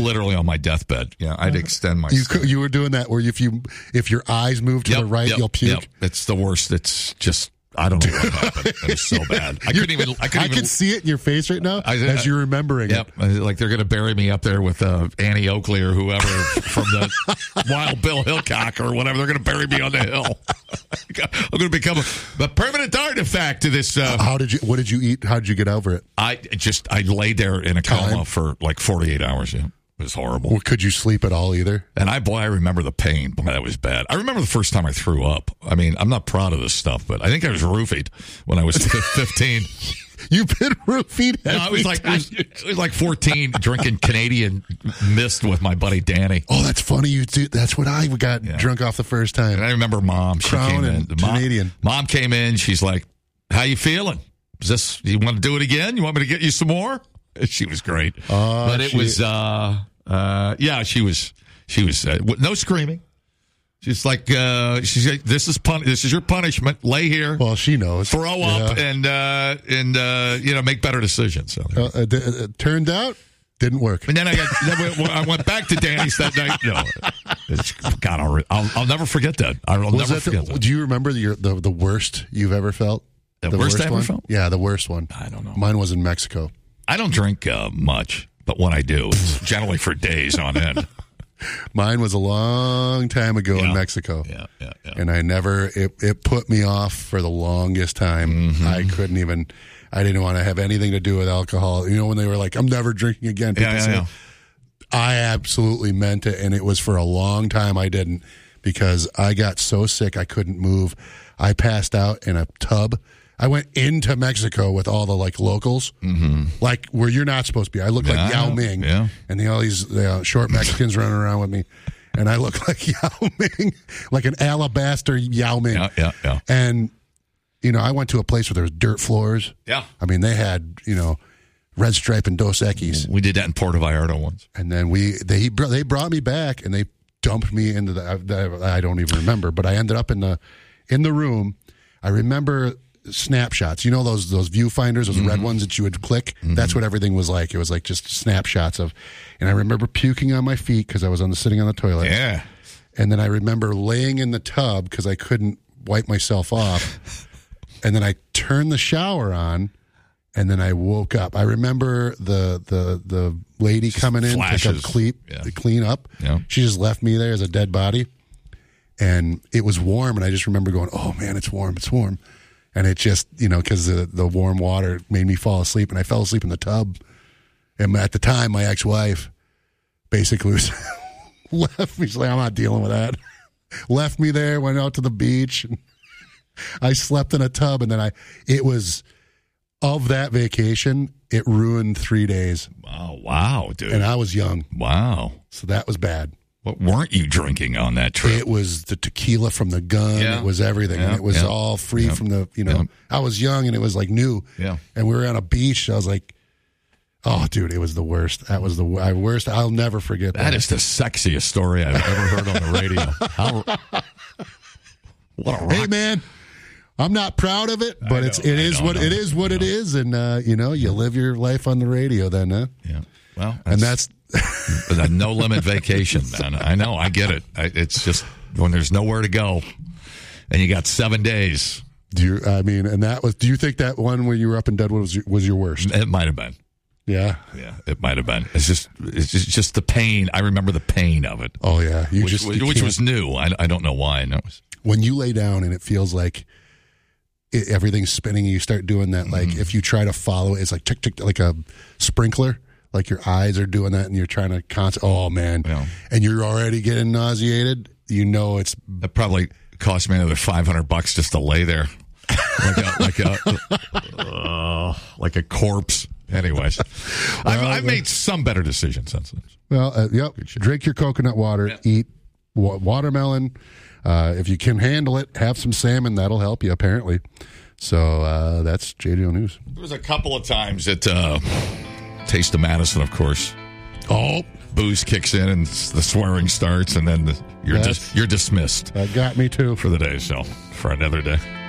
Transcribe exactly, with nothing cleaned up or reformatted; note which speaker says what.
Speaker 1: literally on my deathbed. Yeah, I'd extend my.
Speaker 2: You could, you were doing that where if you if your eyes move to
Speaker 1: yep,
Speaker 2: the right,
Speaker 1: yep,
Speaker 2: you'll puke.
Speaker 1: Yep. It's the worst. It's just I don't know what happened. It was so bad. I couldn't even. I couldn't
Speaker 2: I
Speaker 1: even.
Speaker 2: can see it in your face right now
Speaker 1: I,
Speaker 2: as you're remembering
Speaker 1: yep,
Speaker 2: it.
Speaker 1: Like they're going to bury me up there with uh, Annie Oakley or whoever from the Wild Bill Hickok or whatever. They're going to bury me on the hill. I'm going to become a, a permanent artifact to this. Uh,
Speaker 2: How did you? What did you eat? How did you get over it?
Speaker 1: I just I lay there in a
Speaker 2: Time?
Speaker 1: coma for like forty-eight hours. Yeah. It was horrible.
Speaker 2: Well, could you sleep at all either?
Speaker 1: And I, boy, I remember the pain. Boy, that was bad. I remember the first time I threw up. I mean, I'm not proud of this stuff, but I think I was roofied when I was fifteen.
Speaker 2: You've been roofied.
Speaker 1: No, I was like, it was, it was like fourteen, drinking Canadian Mist with my buddy Danny.
Speaker 2: Oh, that's funny. You do. That's what I got yeah. drunk off the first time.
Speaker 1: And I remember Mom. She
Speaker 2: Crown
Speaker 1: came
Speaker 2: and
Speaker 1: in.
Speaker 2: Canadian.
Speaker 1: Mom, Mom came in. She's like, "How you feeling? Is this? You want to do it again? You want me to get you some more?" She was great,
Speaker 2: uh,
Speaker 1: but it
Speaker 2: she,
Speaker 1: was. uh Uh, yeah, she was, she was, uh, no screaming. She's like, uh, she's like, this is pun- this is your punishment. Lay here.
Speaker 2: Well, she knows.
Speaker 1: Throw
Speaker 2: yeah.
Speaker 1: up and, uh, and, uh, you know, make better decisions. So,
Speaker 2: uh, it, it turned out, didn't work.
Speaker 1: And then I got, then we, I went back to Danny's that night. No, it's, God, I'll, I'll, I'll never forget that. I'll
Speaker 2: Was
Speaker 1: never
Speaker 2: that
Speaker 1: forget
Speaker 2: the,
Speaker 1: that.
Speaker 2: Do you remember the, the, the worst you've ever felt?
Speaker 1: The,
Speaker 2: the
Speaker 1: worst,
Speaker 2: worst
Speaker 1: I ever
Speaker 2: one?
Speaker 1: felt?
Speaker 2: Yeah, the worst one.
Speaker 1: I don't know.
Speaker 2: Mine was in Mexico.
Speaker 1: I don't drink uh, much. But when I do, it's generally for days on end.
Speaker 2: Mine was a long time ago
Speaker 1: yeah.
Speaker 2: in Mexico.
Speaker 1: Yeah, yeah, yeah.
Speaker 2: And I never, it, it put me off for the longest time.
Speaker 1: Mm-hmm.
Speaker 2: I couldn't even, I didn't want to have anything to do with alcohol. You know, when they were like, I'm never drinking again. People
Speaker 1: yeah, yeah,
Speaker 2: say,
Speaker 1: yeah.
Speaker 2: I absolutely meant it. And it was for a long time I didn't because I got so sick I couldn't move. I passed out in a tub. I went into Mexico with all the like locals, mm-hmm. like where you're not supposed to be. I look
Speaker 1: yeah,
Speaker 2: like Yao Ming,
Speaker 1: yeah.
Speaker 2: and the, all these uh, short Mexicans running around with me, and I look like Yao Ming, like an alabaster Yao Ming.
Speaker 1: Yeah, yeah, yeah.
Speaker 2: And you know, I went to a place where there was dirt floors.
Speaker 1: Yeah,
Speaker 2: I mean, they had you know, Red Stripe and Dos Equis.
Speaker 1: We did that in Puerto Vallarta once,
Speaker 2: and then we they they brought me back and they dumped me into the. I, I don't even remember, but I ended up in the in the room. I remember. Snapshots, you know those those viewfinders, those mm-hmm. red ones that you would click. Mm-hmm. That's what everything was like. It was like just snapshots of, and I remember puking on my feet because I was on the sitting on the toilet.
Speaker 1: Yeah,
Speaker 2: and then I remember laying in the tub because I couldn't wipe myself off, and then I turned the shower on, and then I woke up. I remember the the the lady just coming in to come clean, yeah. to clean up.
Speaker 1: Yeah.
Speaker 2: She just left me there as a dead body, and it was warm, and I just remember going, "Oh man, it's warm, it's warm." And it just, you know, because the, the warm water made me fall asleep, and I fell asleep in the tub. And at the time, my ex-wife basically was left me. She's like, I'm not dealing with that. Left me there, went out to the beach. And I slept in a tub, and then I, it was, of that vacation, it ruined three days.
Speaker 1: Oh, wow, dude.
Speaker 2: And I was young.
Speaker 1: Wow.
Speaker 2: So that was bad.
Speaker 1: What weren't you drinking on that trip?
Speaker 2: It was the tequila from the gun.
Speaker 1: Yeah.
Speaker 2: It was everything.
Speaker 1: Yeah.
Speaker 2: And it was
Speaker 1: Yeah.
Speaker 2: all free
Speaker 1: Yeah.
Speaker 2: from the, you know,
Speaker 1: Yeah.
Speaker 2: I was young and it was like new.
Speaker 1: Yeah.
Speaker 2: And we were on a beach. I was like, oh, dude, it was the worst. That was the worst. I'll never forget that.
Speaker 1: That is the sexiest story I've ever heard on the radio. How, what a rock.
Speaker 2: Hey, man, I'm not proud of it, but
Speaker 1: know,
Speaker 2: it's, it
Speaker 1: I
Speaker 2: is
Speaker 1: know,
Speaker 2: what,
Speaker 1: I know.
Speaker 2: it is what it is. And, uh, you know, you live your life on the radio then, huh?
Speaker 1: Yeah. Well, that's,
Speaker 2: and that's,
Speaker 1: a no limit vacation, man. I know, I get it. I, it's just when there's nowhere to go, and you got seven days.
Speaker 2: Do you? I mean, and that was. Do you think that one when you were up in Deadwood was your, was your worst?
Speaker 1: It might have been.
Speaker 2: Yeah,
Speaker 1: yeah, it might have been. It's just, it's just, just the pain. I remember the pain of it.
Speaker 2: Oh yeah, you
Speaker 1: which,
Speaker 2: just
Speaker 1: which,
Speaker 2: you
Speaker 1: which was new. I, I don't know why. No.
Speaker 2: When you lay down and it feels like it, everything's spinning, and you start doing that. Like mm-hmm. if you try to follow it, it's like tick tick, like a sprinkler. Like your eyes are doing that, and you're trying to concentrate. Oh man,
Speaker 1: yeah.
Speaker 2: And you're already getting nauseated. You know it's
Speaker 1: that probably cost me another five hundred bucks just to lay there, like a like a uh, like a corpse. Anyways, well, I've, I've made some better decisions since then.
Speaker 2: Well, uh, yep. Drink your coconut water. Yeah. Eat wa- watermelon. Uh, if you can handle it, have some salmon. That'll help you, apparently. So uh, that's J D O News.
Speaker 1: There was a couple of times that. Uh, Taste of Madison, of course.
Speaker 2: Oh,
Speaker 1: booze kicks in and the swearing starts, and then the, you're dis, you're dismissed.
Speaker 2: That got me too
Speaker 1: for the day. So for another day.